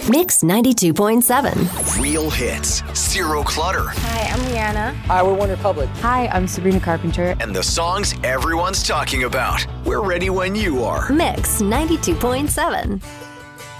Mix 92.7. Real hits, zero clutter, Hi, I'm Rihanna. Hi, we're One Republic. Hi, I'm Sabrina Carpenter. and the songs everyone's talking about. We're ready when you are. Mix 92.7.